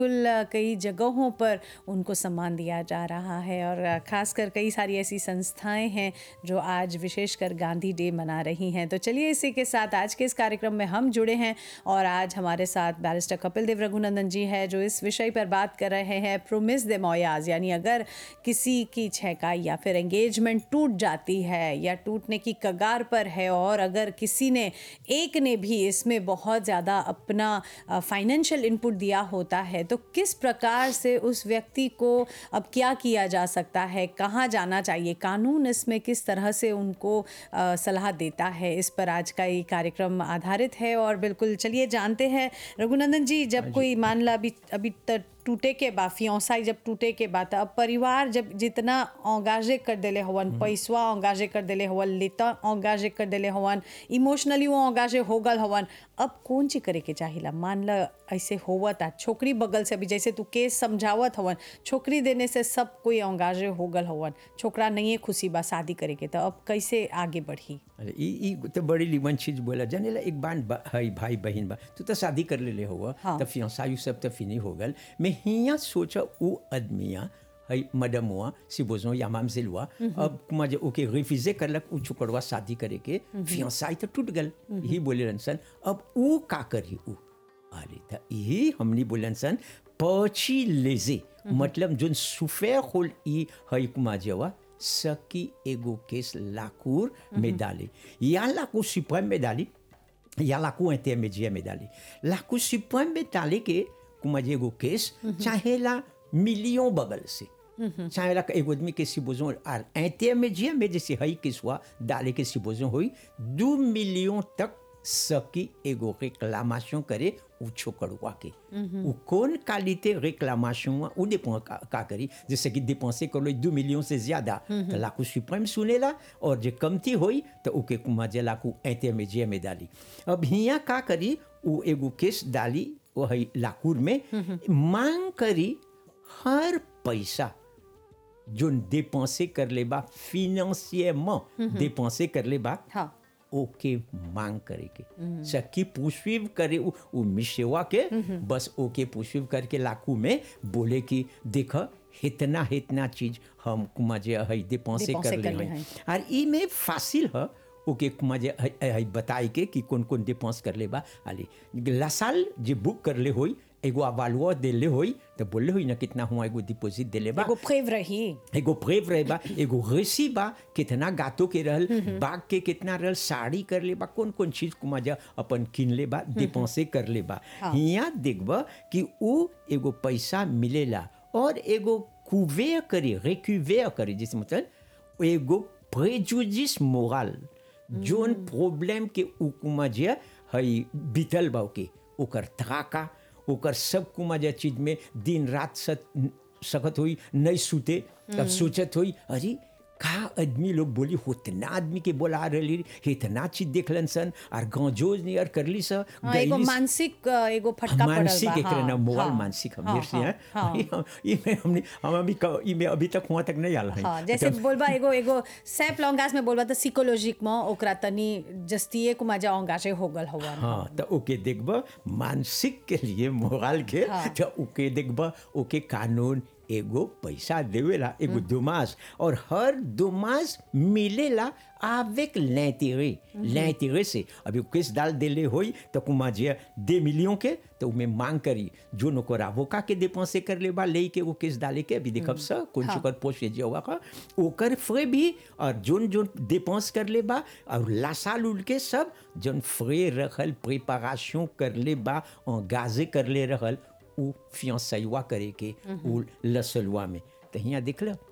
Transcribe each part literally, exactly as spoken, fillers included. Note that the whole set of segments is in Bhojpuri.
बिल्कुल अ, कई जगहों पर उनको सम्मान दिया जा रहा है और अ, खासकर कई सारी ऐसी संस्थाएं हैं जो आज विशेषकर गांधी डे मना रही हैं। तो चलिए इसी के साथ आज के इस कार्यक्रम में हम जुड़े हैं और आज हमारे साथ बैरिस्टर कपिल देव रघुनंदन जी है जो इस विषय पर बात कर रहे हैं प्रोमिस दे मोयाज, यानी अगर किसी की छेकाई या फिर एंगेजमेंट टूट जाती है या टूटने की कगार पर है और अगर किसी ने एक ने भी इसमें बहुत ज़्यादा अपना फाइनेंशियल इनपुट दिया होता है तो किस प्रकार से उस व्यक्ति को अब क्या किया जा सकता है, कहाँ जाना चाहिए, कानून इसमें किस तरह से उनको अ, सलाह देता है, इस पर आज का ये कार्यक्रम आधारित है। और बिल्कुल चलिए जानते हैं रघुनंदन जी, जब कोई मान ला अभी अभी तक टूटे के बाद फियांसाई जब टूटे के बाद अब परिवार जब जितना औगाजे कर देले हवन, पैसवा औगाजे कर देले हवन, लेता औगाजे कर देले हवन, इमोशनली वो औगाजे हो गल हवन, अब कौन ची करे के चाहिला। मान ल ऐसे होवता छोकरी बगल से भी जैसे तू केस समझावत हवन, छोकरी देने से सब कोई औगाजे हो गल हवन, छोकरा नहीं है खुशी बा शादी करे के, तो अब कैसे आगे बढ़ी। अरे ई ई तो बड़ी लिमन चीज बोला जानेला। एक बार बा, हई भाई बहन बा तू तो शादी कर ले हुआ हाँ। तो फियांसाई सब तो फिनी हो गल। मैं हिया सोचा वो आदमिया हई मदम हुआ सिबोजो या माम से हुआ अब मजे ओके रिफ्यूजे करलक उ छुकड़वा शादी करे के फियांसाई तो टूट गल। यही बोले रनसन अब वो का करी उ अरे था यही हमनी बोलन सन पची लेजे मतलब जोन सुफे होल ई हई कुमा जेवा सकी एगो केस लाकूर में डाली या लाकू सुप्रीम में डाली या लाकू इंटरमीडिएट में डाली। लाकू सुप्रीम में डाली के कुमाजे एगो केस चाहेला मिलियन बगल से चाहेला एगो आदमी के सिबोजो आर इंटरमीडिएट में जैसे हई केस हुआ डाले के सिबोजो हुई दो मिलियन तक सकी एगो रेक्लामेशन करे उ छोकड़वा के उ कौन कालिते रेक्लामेशन हुआ उ डिपेंड का, का करी जैसे कि डिपेंसे कर लो दो मिलियन से ज्यादा तो लाकू सुप्रीम सुनेला और जो कमती होई तो ओके कुमाजे लाकू इंटरमीडिएट में डाली। अब हिया का करी उ एगो केस डाली वो है लाकूर में मांग करी हर पैसा जो डिपेंसे कर ले बा फिनेंशियरमेंट डिपेंसे कर ले बा हाँ। ओके मांग करे के सकी पुष्विव करे उ, उ मिशेवा के बस ओके पुष्विव करके लाकू में बोले कि देख इतना इतना चीज हम कुमाजे हई डिपेंसे कर ले हैं और ई में फासिल है ओके कुमाजे हई बताई के कि कौन कौन डिपेंस कर ले बा आली लासाल जे बुक कर ले होई एगो अवालुआ दे ले होई तो बोले होई ना कितना हुआ एगो डिपॉजिट दे ले बा एगो प्रेव रही एगो प्रेव रहे बा एगो रेसी बा कितना गातो के रहल बाग के कितना रहल साड़ी कर ले बा कौन कौन चीज कुमाजा अपन किन ले बा डिपेंसे कर ले बा। हिया देखबा कि वो एगो पैसा मिलेला और एगो कुवेर करे रिक्यूवेर करे जिस मतलब एगो प्रेजुडिस मोरल जोन प्रॉब्लम के उकुमाजे हई बीतल बा के ओकर त्राका ओकर सब कुमाजा चीज में दिन रात सत सकत हुई नहीं सूते तब सोचत हुई अरे का आदमी लोग बोली उतना आदमी के बोला रही इतना चीज देखलन सन और गंजोज नियर करली स एगो मानसिक एगो फटका पड़ल मानसिक बा। एक हाँ, ना मोबाइल हाँ, मानसिक हम हाँ, मिर्सी हैं हाँ, ये में हमने हम अभी ये में अभी तक हुआ तक नहीं आला है। हाँ, जैसे बोलबा एगो एगो सैप लॉन्गास में बोलबा तो साइकोलॉजिक में ओकरा तनी जस्तिए को मजा औंगाशे हो गल हवन। हाँ तो ओके देखबा मानसिक के लिए मोरल के तो ओके देखबा ओके कानून एगो पैसा देवेला एगो दुमास और हर दुमास मिलेला avec l'intérêt l'intérêt से अभी केस डाल देले होई तो कुमाजे दे मिलियन के तो में मांग करी जो नको रावोका के डिपेंसे कर ले बा ले के वो केस डाले के अभी देखब स कौन चुकर पोषे जेवा का ओकर फ्रे भी और जोन जोन डिपेंस कर ले बा और लासाल उल के सब जोन फ्रे रखल प्रिपरेशन कर ले बा गाजे कर ले रहल उ फियांसाईवा करे के उ लसलवा में तो हियाँ देख लो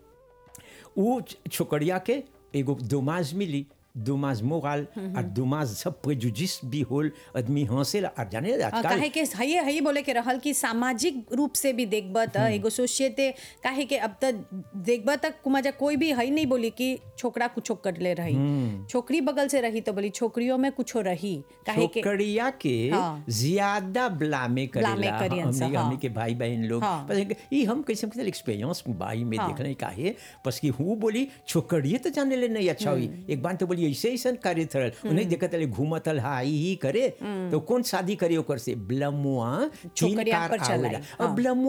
उ छोकरिया के एगो दोमाज मिली दोमाज मोरल और दोमाज सब प्रेजुडिस भी होल आदमी हंसेला और जाने आजकल काहे के हये हये बोले के रहल कि सामाजिक रूप से भी देखबा त एगो सोसाइटी काहे के अब तक देखबा तक कुमाजा कोई भी हई नहीं बोली कि छोकरा कुछो कर ले रही छोकरी बगल से रही तो बोली छोकरियों में कुछो रही काहे के छोकरिया के हाँ। ज्यादा ब्लामे करेला हमने हमने के भाई बहन लोग हाँ। पर ये हम कैसे मतलब एक्सपीरियंस भाई में देखने काहे बस कि हूँ बोली छोकरिए तो जाने ले नहीं अच्छा हुई एक बार तो बोली बोलिए ऐसे ऐसा करे थरल उन्हें देखत ले घूमत हल हाई ही करे तो कौन शादी करे ओकर से ब्लमुआ तीन छोकरिया कार पर चलाई, आवेला हाँ। अब ब्लमुआ